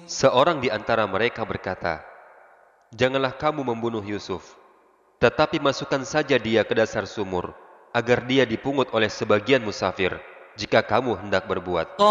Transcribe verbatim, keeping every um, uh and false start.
Seorang di antara mereka berkata, "Janganlah kamu membunuh Yusuf, tetapi masukkan saja dia ke dasar sumur, agar dia dipungut oleh sebagian musafir, jika kamu hendak berbuat."